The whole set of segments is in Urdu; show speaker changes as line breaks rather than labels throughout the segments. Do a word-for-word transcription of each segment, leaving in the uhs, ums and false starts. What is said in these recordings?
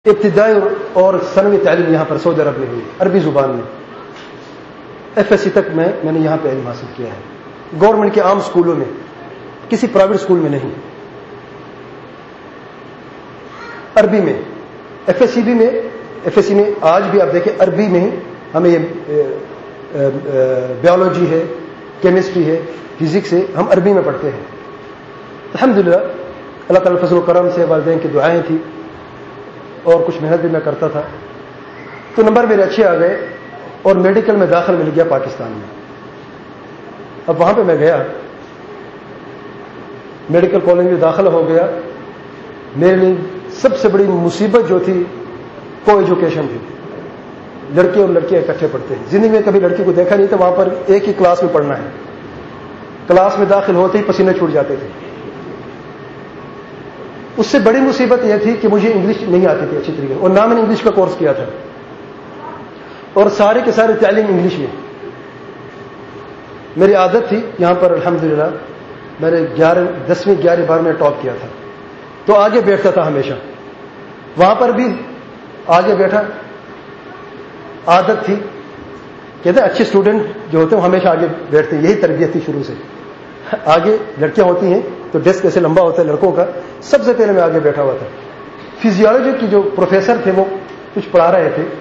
ابتدائی اور ثانوی تعلیم یہاں پر سعودی عرب میں ہوئی عربی زبان میں. ایف ایس سی تک میں میں نے یہاں پہ علم حاصل کیا ہے، گورنمنٹ کے عام اسکولوں میں، کسی پرائیویٹ اسکول میں نہیں. عربی میں ایف ایس سی بھی میں ایف ایس سی میں آج بھی آپ دیکھیں عربی میں ہی ہمیں یہ بیولوجی ہے، کیمسٹری ہے، فزکس ہے، ہم عربی میں پڑھتے ہیں. الحمدللہ اللہ تعالیٰ فضل و کرم سے والدین کی دعائیں تھیں اور کچھ محنت بھی میں کرتا تھا، تو نمبر میرے اچھے آ گئے اور میڈیکل میں داخل مل گیا پاکستان میں. اب وہاں پہ میں گیا، میڈیکل کالج میں داخل ہو گیا. میرے لیے سب سے بڑی مصیبت جو تھی کو ایجوکیشن تھی. لڑکے اور لڑکیاں اکٹھے پڑھتے ہیں، زندگی میں کبھی لڑکی کو دیکھا نہیں تھا. وہاں پر ایک ہی کلاس میں پڑھنا ہے، کلاس میں داخل ہوتے ہی پسینے چھوٹ جاتے تھے. اس سے بڑی مصیبت یہ تھی کہ مجھے انگلش نہیں آتی تھی اچھی طریقے سے، اور نہ میں نے انگلش کا کورس کیا تھا، اور سارے کے سارے تعلیم انگلش میں. میری عادت تھی یہاں پر الحمدللہ میں نے گیارہ دسویں گیارہ بار میں ٹاپ کیا تھا، تو آگے بیٹھتا تھا ہمیشہ. وہاں پر بھی آگے بیٹھا، عادت تھی. کہتے ہیں اچھے اسٹوڈنٹ جو ہوتے ہیں وہ ہمیشہ آگے بیٹھتے ہیں، یہی تربیت تھی شروع سے. آگے لڑکیاں ہوتی ہیں تو ڈیسک ایسے لمبا ہوتا ہے لڑکوں کا، سب سے پہلے میں آگے بیٹھا ہوا تھا. فزیولوجی کی جو پروفیسر تھے وہ کچھ پڑھا رہے تھے،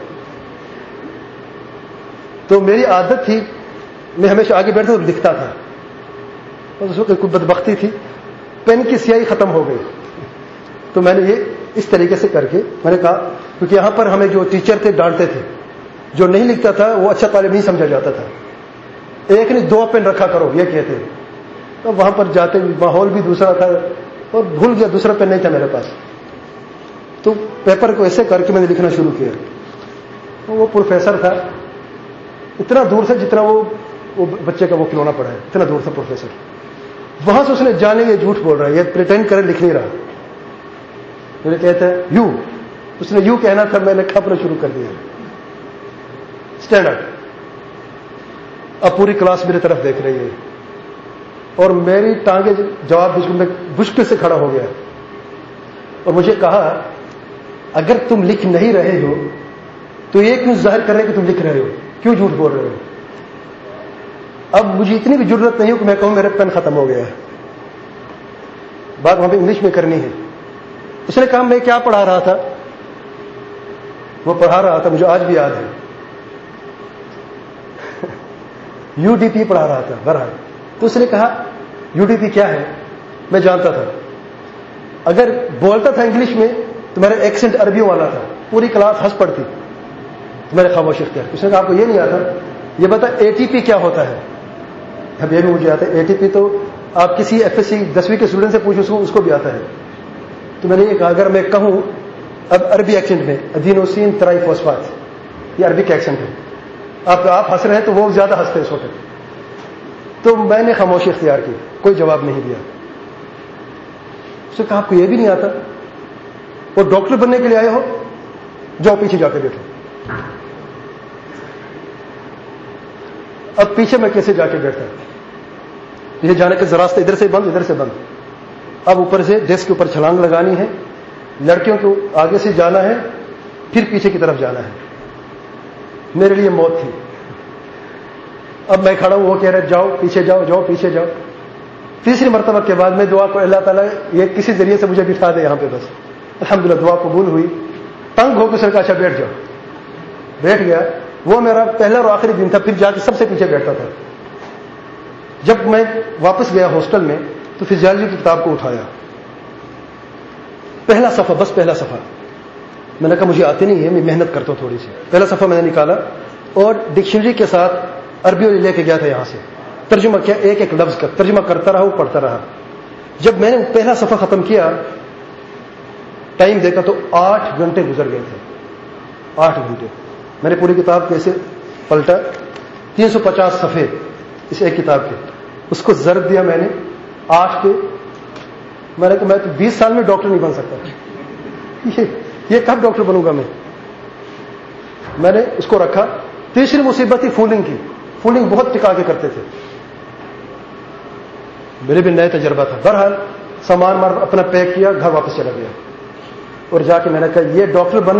تو میری عادت تھی میں ہمیشہ آگے بیٹھتا اور لکھتا تھا. اور اس وقت کوئی بدبختی تھی، پین کی سیاہی ختم ہو گئی. تو میں نے یہ اس طریقے سے کر کے میں نے کہا، کیونکہ یہاں پر ہمیں جو ٹیچر تھے ڈانٹتے تھے، جو نہیں لکھتا تھا وہ اچھا طالب نہیں سمجھا جاتا تھا. ایک نہیں دو پین رکھا کرو یہ کہتے ہیں. تو وہاں پر جاتے ماحول بھی دوسرا تھا اور بھول گیا دوسرا پین نہیں تھا میرے پاس. تو پیپر کو ایسے کر کے میں نے لکھنا شروع کیا. وہ پروفیسر تھا اتنا دور سے جتنا وہ, وہ بچے کا وہ کھلونا پڑا ہے، اتنا دور تھا پروفیسر. وہاں سے اس نے جانے یہ جھوٹ بول رہا ہے، یہ پریٹینڈ کرے لکھ نہیں رہا. مجھے کہتا ہے یو، اس نے یو کہنا تھا، میں نے کھپنا شروع کر دیا. Stand up. اب پوری کلاس میری طرف دیکھ رہی ہے اور میری ٹانگیں جواب میں مشکل سے کھڑا ہو گیا اور مجھے کہا اگر تم لکھ نہیں رہے ہو تو یہ کیوں ظاہر کر رہے کہ تم لکھ رہے ہو، کیوں جھوٹ بول رہے ہو. اب مجھے اتنی بھی ضرورت نہیں ہو کہ میں کہوں میرا پین ختم ہو گیا ہے، بات وہاں پہ انگلش میں کرنی ہے. اس نے کہا میں کیا پڑھا رہا تھا، وہ پڑھا رہا تھا مجھے آج بھی یاد ہے، یو ڈی پی پڑھا رہا تھا بہرحال. تو اس نے کہا یو ڈی پی کیا ہے، میں جانتا تھا. اگر بولتا تھا انگلش میں تو میرا ایکسنٹ عربیوں والا تھا، پوری کلاس ہنس پڑتی تو میں نے خاموش اختیار. اس نے کہا آپ کو یہ نہیں آتا، یہ بتا اے ٹی پی کیا ہوتا ہے. اب یہ بھی مجھے آتا ہے، اے ٹی پی تو آپ کسی ایف ایس سی دسویں کے اسٹوڈنٹ سے پوچھو اس کو بھی آتا ہے. تو میں نے یہ کہا اگر میں کہوں اب عربی ایکسنٹ میں ادینوسین ترائی فوسفات، یہ عربی کا ایکسنٹ ہے. آپ آپ ہنس رہے ہیں تو وہ زیادہ ہنستے ہیں اس وقت. تو میں نے خاموشی اختیار کی، کوئی جواب نہیں دیا. اس نے کہا آپ کو یہ بھی نہیں آتا، وہ ڈاکٹر بننے کے لیے آئے ہو، جاؤ پیچھے جا کے بیٹھو. اب پیچھے میں کیسے جا کے بیٹھا، یہ جانے کے ذرا ادھر سے بند ادھر سے بند. اب اوپر سے ڈیسک کے اوپر چھلانگ لگانی ہے، لڑکیوں کو آگے سے جانا ہے، پھر پیچھے کی طرف جانا ہے. میرے لیے موت تھی. اب میں کھڑا ہوں، وہ کہہ رہے جاؤ پیچھے جاؤ جاؤ پیچھے جاؤ. تیسری مرتبہ کے بعد میں دعا کو اللہ تعالیٰ یہ کسی ذریعے سے مجھے بٹھا دے یہاں پہ بس. الحمدللہ دعا قبول ہوئی. تنگ ہو کے سر کا اچھا بیٹھ جاؤ. بیٹھ گیا. وہ میرا پہلا اور آخری دن تھا، پھر جا کے سب سے پیچھے بیٹھتا تھا. جب میں واپس گیا ہاسٹل میں تو فزیالوجی کی کتاب کو اٹھایا، پہلا صفحہ، بس پہلا صفحہ. میں نے کہا مجھے آتے نہیں ہے، میں محنت کرتا ہوں تھوڑی سی. پہلا صفحہ میں نے نکالا اور ڈکشنری کے ساتھ عربی والی لے کے گیا تھا یہاں سے. ترجمہ کیا، ایک ایک لفظ کا ترجمہ کرتا رہا، پڑھتا رہا. جب میں نے پہلا صفحہ ختم کیا، ٹائم دیکھا تو آٹھ گھنٹے گزر گئے تھے. آٹھ گھنٹے میں نے پوری کتاب کیسے پلٹا، تین سو پچاس صفحے اس ایک کتاب کے. اس کو ضرب دیا میں نے آٹھ کے. میں نے کہا میں تو بیس سال میں ڈاکٹر نہیں بن سکتا، یہ, یہ کب ڈاکٹر بنوں گا میں. میں نے اس کو رکھا. تیسری مصیبت تھی فولنگ کی. فولنگ بہت ٹکا کے کرتے تھے، میرے بھی نئے تجربہ تھا. بہرحال سامان مار اپنا پیک کیا، گھر واپس چلا گیا. اور جا کے میں نے کہا یہ ڈاکٹر بننا